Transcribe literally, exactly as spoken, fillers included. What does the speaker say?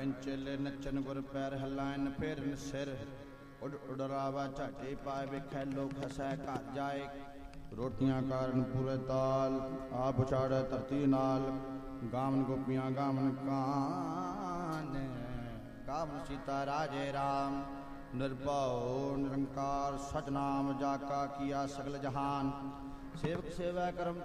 ਗਾਇਨ ਚੇਲੇ ਨੱਚਨ ਗੁਰ ਪੈਰ ਹਲਾਇਨ ਫੇਰਨ ਸਿਰ ਉਡ ਉਡਰਾਵਾ ਝਾਟੇ ਪਾਏ ਵੇਖੈ ਲੋਕ ਹਸੈ ਘਰ ਜਾਏ ਰੋਟੀਆਂ ਕਾਰਨ ਪੂਰੇ ਤਾਲ ਆਪ ਉਛਾੜੈ ਧਰਤੀ ਨਾਲ ਗਾਵਨ ਗੋਪੀਆਂ ਗਾਵਨ ਕਾਨ ਗਾਵਨ ਸੀਤਾ ਰਾਜੇ ਰਾਮ ਨਿਰਭਉ ਨਿਰੰਕਾਰ ਸਚ ਨਾਮ ਜਾ ਕਾ ਕੀਆ ਸਗਲ ਜਹਾਨ ਸੇਵਕ ਸੇਵੈ ਕਰਮ